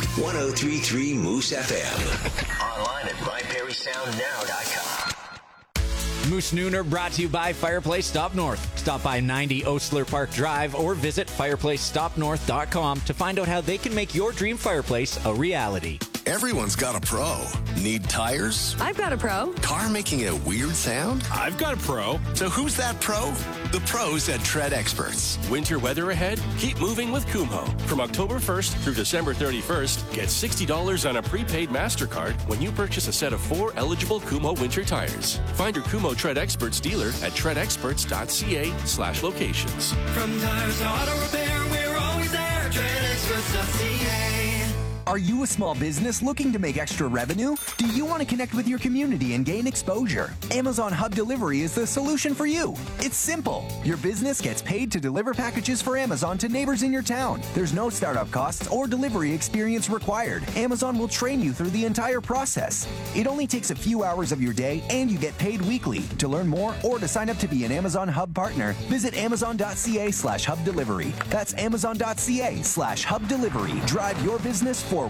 103.3 Moose FM. Online at myperrysoundnow.com. Moose Nooner brought to you by Fireplace Stop North. Stop by 90 Osler Park Drive or visit fireplacestopnorth.com to find out how they can make your dream fireplace a reality. Everyone's got a pro. Need tires? I've got a pro. Car making a weird sound? I've got a pro. So who's that pro? The pros at Tread Experts. Winter weather ahead? Keep moving with Kumho. From October 1st through December 31st, get $60 on a prepaid MasterCard when you purchase a set of 4 eligible Kumho winter tires. Find your Kumho Tread Experts dealer at treadexperts.ca/locations. From tires to auto repair, we're always there. TreadExperts.ca. Are you a small business looking to make extra revenue? Do you want to connect with your community and gain exposure? Amazon Hub Delivery is the solution for you. It's simple. Your business gets paid to deliver packages for Amazon to neighbors in your town. There's no startup costs or delivery experience required. Amazon will train you through the entire process. It only takes a few hours of your day and you get paid weekly. To learn more or to sign up to be an Amazon Hub partner, visit amazon.ca/hub delivery. That's amazon.ca/hub delivery. Drive your business forward.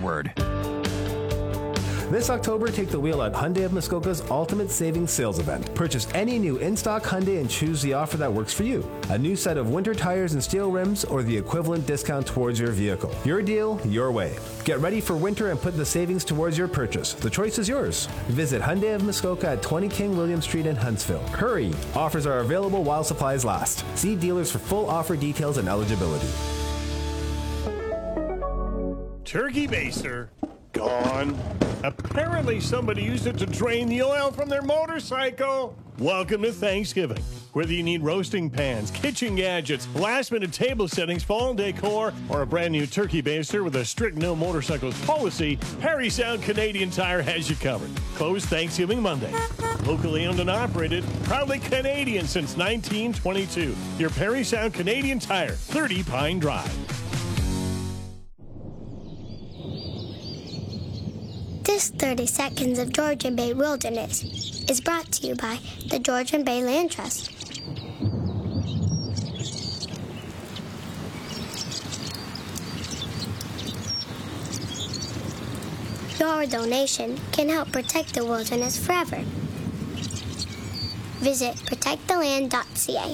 This October, take the wheel at Hyundai of Muskoka's Ultimate Savings Sales Event. Purchase any new in-stock Hyundai and choose the offer that works for you. A new set of winter tires and steel rims or the equivalent discount towards your vehicle. Your deal, your way. Get ready for winter and put the savings towards your purchase. The choice is yours. Visit Hyundai of Muskoka at 20 King William Street in Huntsville. Hurry! Offers are available while supplies last. See dealers for full offer details and eligibility. Turkey baster gone. Apparently somebody used it to drain the oil from their motorcycle. Welcome to Thanksgiving. Whether you need roasting pans, kitchen gadgets, last-minute table settings, fall decor, or a brand new turkey baster with a strict no motorcycles policy, Parry Sound Canadian Tire has you covered. Closed Thanksgiving Monday. Locally owned and operated, proudly Canadian since 1922. Your Parry Sound Canadian Tire, 30 Pine Drive. This 30 Seconds of Georgian Bay Wilderness is brought to you by the Georgian Bay Land Trust. Your donation can help protect the wilderness forever. Visit protecttheland.ca.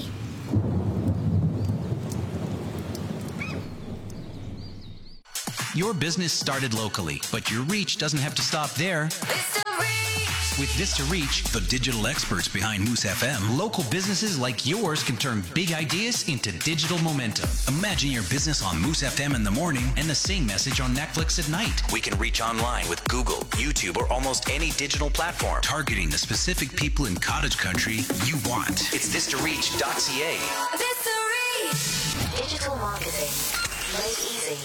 Your business started locally, but your reach doesn't have to stop there. With Vista Reach, the digital experts behind Moose FM, local businesses like yours can turn big ideas into digital momentum. Imagine your business on Moose FM in the morning and the same message on Netflix at night. We can reach online with Google, YouTube, or almost any digital platform, targeting the specific people in cottage country you want. It's VistaReach.ca. Vista Reach. Digital marketing made easy.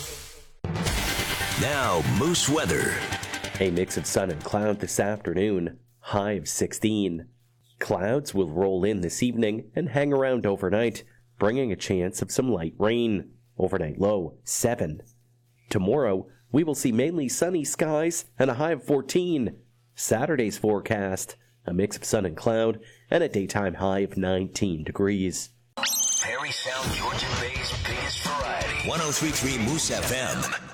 Now, Moose weather. A mix of sun and cloud this afternoon, high of 16. Clouds will roll in this evening and hang around overnight, bringing a chance of some light rain. Overnight low, 7. Tomorrow, we will see mainly sunny skies and a high of 14. Saturday's forecast, a mix of sun and cloud and a daytime high of 19 degrees. Parry Sound, Georgian Bay's biggest variety. 103.3 Moose FM.